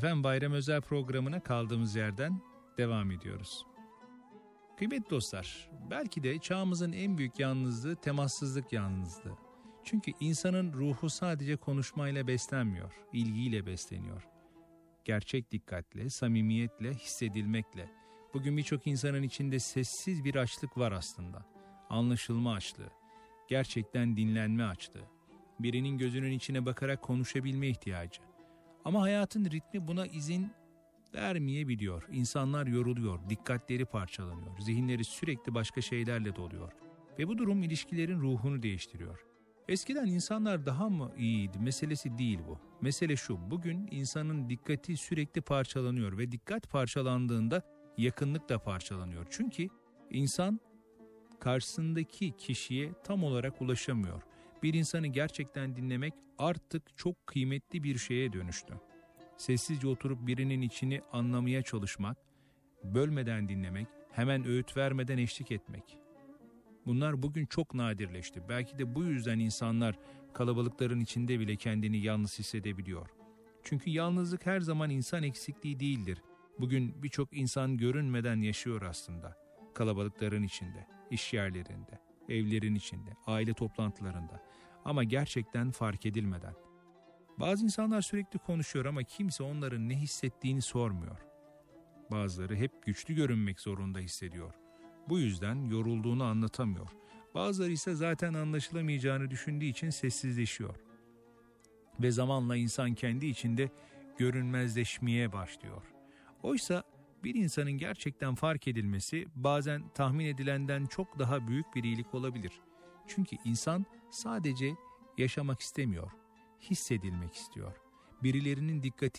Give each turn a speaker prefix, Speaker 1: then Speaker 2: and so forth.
Speaker 1: Efendim, Bayram Özel programına kaldığımız yerden devam ediyoruz. Kıymetli dostlar, belki de çağımızın en büyük yalnızlığı temassızlık yalnızlığı. Çünkü insanın ruhu sadece konuşmayla beslenmiyor, ilgiyle besleniyor. Gerçek dikkatle, samimiyetle, hissedilmekle. Bugün birçok insanın içinde sessiz bir açlık var aslında. Anlaşılma açlığı, gerçekten dinlenme açlığı, birinin gözünün içine bakarak konuşabilme ihtiyacı. Ama hayatın ritmi buna izin vermeyebiliyor. İnsanlar yoruluyor, dikkatleri parçalanıyor, zihinleri sürekli başka şeylerle doluyor. Ve bu durum ilişkilerin ruhunu değiştiriyor. Eskiden insanlar daha mı iyiydi? Meselesi değil bu. Mesele şu: bugün insanın dikkati sürekli parçalanıyor ve dikkat parçalandığında yakınlık da parçalanıyor. Çünkü insan karşısındaki kişiye tam olarak ulaşamıyor. Bir insanı gerçekten dinlemek artık çok kıymetli bir şeye dönüştü. Sessizce oturup birinin içini anlamaya çalışmak, bölmeden dinlemek, hemen öğüt vermeden eşlik etmek. Bunlar bugün çok nadirleşti. Belki de bu yüzden insanlar kalabalıkların içinde bile kendini yalnız hissedebiliyor. Çünkü yalnızlık her zaman insan eksikliği değildir. Bugün birçok insan görünmeden yaşıyor aslında. Kalabalıkların içinde, iş yerlerinde, evlerin içinde, aile toplantılarında. Ama gerçekten fark edilmeden. Bazı insanlar sürekli konuşuyor ama kimse onların ne hissettiğini sormuyor. Bazıları hep güçlü görünmek zorunda hissediyor. Bu yüzden yorulduğunu anlatamıyor. Bazıları ise zaten anlaşılamayacağını düşündüğü için sessizleşiyor. Ve zamanla insan kendi içinde görünmezleşmeye başlıyor. Oysa bir insanın gerçekten fark edilmesi bazen tahmin edilenden çok daha büyük bir iyilik olabilir. Çünkü insan sadece yaşamak istemiyor, hissedilmek istiyor. Birilerinin dikkatini